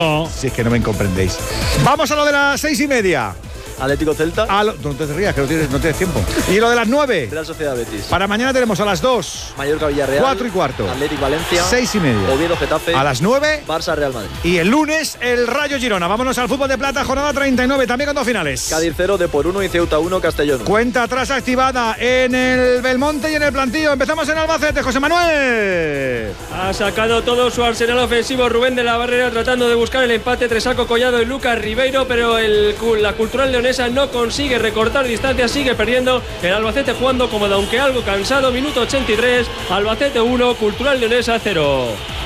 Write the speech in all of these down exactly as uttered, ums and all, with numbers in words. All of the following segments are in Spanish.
Si es que no me comprendéis. Vamos a lo de las seis y media. Atlético Celta. A lo, no te rías, que no tienes, no tienes tiempo. Y lo de las nueve. Real Sociedad Betis. Para mañana tenemos a las dos. Mallorca Villarreal. Cuatro y cuarto. Atlético Valencia. Seis y media. Oviedo Getafe. A las nueve. Barça Real Madrid. Y el lunes el Rayo Girona. Vámonos al fútbol de plata, jornada treinta y nueve, también con dos finales. Cádiz cero, Depor uno y Ceuta uno, Castellón uno. Cuenta atrás activada en el Belmonte y en el Plantío. Empezamos en Albacete, José Manuel. Ha sacado todo su arsenal ofensivo Rubén de la Barrera tratando de buscar el empate entre Saco Collado y Lucas Ribeiro, pero el, la Cultural Leonesa no consigue recortar distancia, sigue perdiendo el Albacete jugando cómodo, aunque algo cansado. Minuto ochenta y tres, Albacete uno, Cultural Leonesa cero.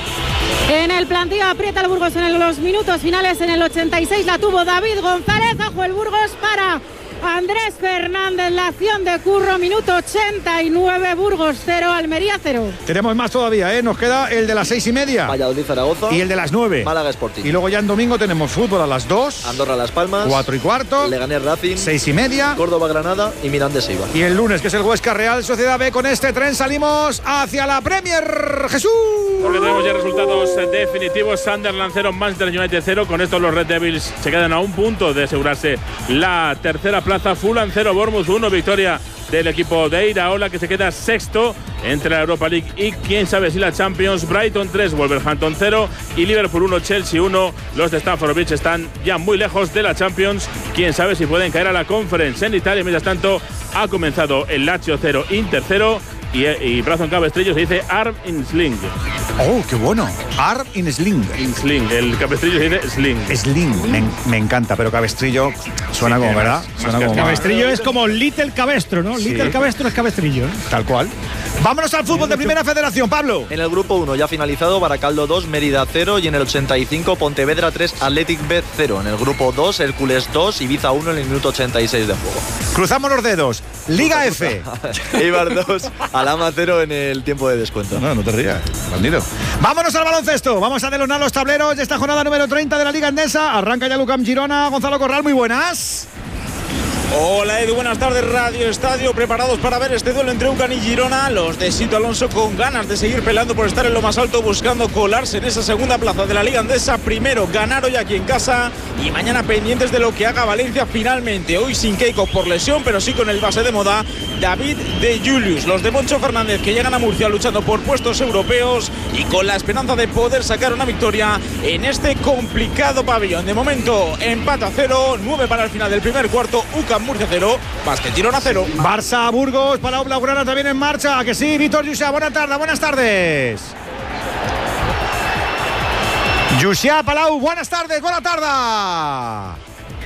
En el Plantío aprieta el Burgos en los minutos finales. En el ochenta y seis la tuvo David González. Ajo el Burgos para Andrés Fernández. La acción de Curro, minuto ochenta y nueve, Burgos cero, Almería cero. Tenemos más todavía, ¿eh? Nos queda el de las seis y media. Valladolid Zaragoza. Y el de las nueve. Málaga Sporting. Y luego ya en domingo tenemos fútbol a las dos. Andorra Las Palmas. Cuatro y cuarto. Leganés Racing. Seis y media. Córdoba Granada y Mirandés Eibar. Y el lunes, que es el Huesca Real Sociedad B, con este tren salimos hacia la Premier. ¡Jesús! Porque tenemos ya resultados definitivos. Sunderland cero, Manchester United cero. Con esto los Red Devils se quedan a un punto de asegurarse la tercera plaza. Fulham cero, Bournemouth uno. Victoria del equipo de Iraola, que se queda sexto entre la Europa League y quién sabe si la Champions. Brighton tres, Wolverhampton cero y Liverpool uno, Chelsea uno. Los de Stamford Bridge están ya muy lejos de la Champions. Quién sabe si pueden caer a la Conference. En Italia, mientras tanto, ha comenzado el Lazio cero, Inter cero. Y, y brazo en cabestrillo se dice Arm in Sling. Oh, qué bueno. Arm in Sling. In Sling. El cabestrillo se dice Sling. Sling. Me, me encanta, pero cabestrillo suena sí, como, ¿verdad? Suena como cabestrillo es como Little Cabestro, ¿no? Sí. Little Cabestro es cabestrillo, ¿eh? Tal cual. Vámonos al fútbol de Primera Federación, Pablo. En el grupo uno ya finalizado, Baracaldo dos, Mérida cero. Y en el ochenta y cinco, Pontevedra tres, Athletic B cero. En el grupo dos, Hércules dos, Ibiza uno en el minuto ochenta y seis de juego. Cruzamos los dedos. Liga F. Eibar dos, Alhama cero en el tiempo de descuento. No, no te rías, bandido. Vámonos al baloncesto. Vamos a delonar los tableros de esta jornada número treinta de la Liga Endesa. Arranca ya Lucam Girona. Gonzalo Corral, muy buenas. Hola Edu, buenas tardes. Radio Estadio, preparados para ver este duelo entre UCAM y Girona. Los de Sito Alonso con ganas de seguir peleando por estar en lo más alto, buscando colarse en esa segunda plaza de la Liga Endesa. Primero ganar hoy aquí en casa y mañana pendientes de lo que haga Valencia finalmente. Hoy sin Keiko por lesión, pero sí con el base de moda David de Julius. Los de Moncho Fernández, que llegan a Murcia luchando por puestos europeos y con la esperanza de poder sacar una victoria en este complicado pabellón. De momento empate a cero, nueve para el final del primer cuarto. UCAM Murcia cero, Básquet Girona cero. Barça Burgos, Palau Blaugrana también en marcha. ¿A que sí? Víctor Yusia, buenas tardes, buenas tardes. Yusia, Palau, buenas tardes, buena tarde.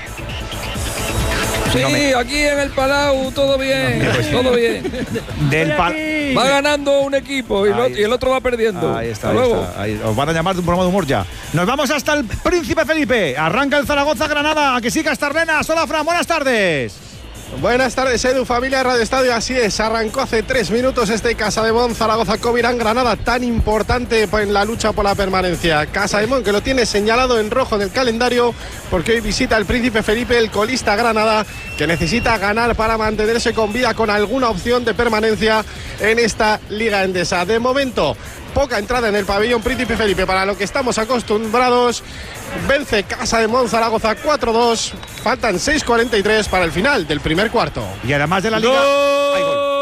Sí, no me... aquí en el Palau todo bien, no, pues, todo bien. Del pal... Va ganando un equipo y, lo, y el otro va perdiendo. Ahí está, ahí está. Ahí, os van a llamar de un programa de humor ya. Nos vamos hasta el Príncipe Felipe. Arranca el Zaragoza Granada. ¿A que sí, Castarlenas? Hola, Fran, buenas tardes. Buenas tardes, Edu, familia Radio Estadio. Así es, arrancó hace tres minutos este Casademón Zaragoza Covirán Granada, tan importante en la lucha por la permanencia. Casademón, que lo tiene señalado en rojo en el calendario, porque hoy visita el Príncipe Felipe, el colista Granada, que necesita ganar para mantenerse con vida, con alguna opción de permanencia en esta Liga Endesa. De momento, poca entrada en el pabellón Príncipe Felipe para lo que estamos acostumbrados. Vence Casademón Zaragoza cuatro dos. Faltan seis cuarenta y tres para el final del primer cuarto. Y además de la Liga... ¡Gol! ¡Hay gol!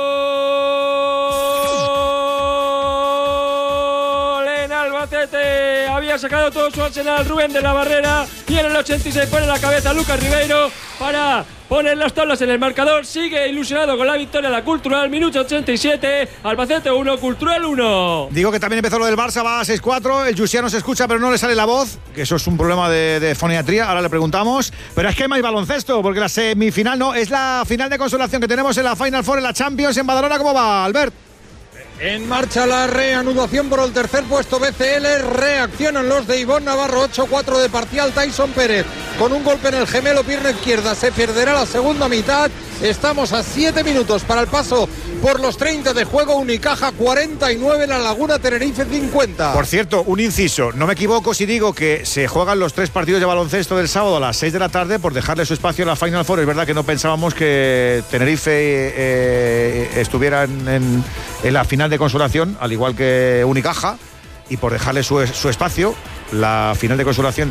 En Albacete había sacado todo su arsenal Rubén de la Barrera y en el ochenta y seis pone la cabeza Lucas Ribeiro para poner las tablas en el marcador. Sigue ilusionado con la victoria la Cultural. Minuto ochenta y siete, Albacete uno, Cultural uno. Digo que también empezó lo del Barça, va a seis cuatro. El Yusiano se escucha pero no le sale la voz, que eso es un problema de, de foniatría. Ahora le preguntamos. Pero es que hay baloncesto, porque la semifinal no, es la final de consolación que tenemos en la Final Four en la Champions en Badalona. ¿Cómo va, Albert? En marcha la reanudación por el tercer puesto. B C L, reaccionan los de Ivonne Navarro, ocho cuatro de parcial. Tyson Pérez con un golpe en el gemelo, pierna izquierda, se perderá la segunda mitad. Estamos a siete minutos para el paso por los treinta de juego. Unicaja cuarenta y nueve, La Laguna Tenerife cincuenta. Por cierto, un inciso, no me equivoco si digo que se juegan los tres partidos de baloncesto del sábado a las seis de la tarde por dejarle su espacio en la Final Four. Es verdad que no pensábamos que Tenerife eh, estuviera en, en, en la final de consolación, al igual que Unicaja, y por dejarle su, su espacio la final de consolación